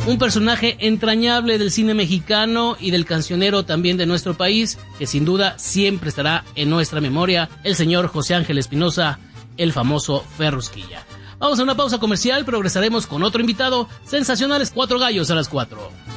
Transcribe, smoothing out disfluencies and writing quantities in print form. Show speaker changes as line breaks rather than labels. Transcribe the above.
un personaje entrañable del cine mexicano y del cancionero también de nuestro país, que sin duda siempre estará en nuestra memoria, el señor José Ángel Espinosa, el famoso Ferrusquilla. Vamos a una pausa comercial, pero regresaremos con otro invitado, sensacionales 4 gallos a las 4.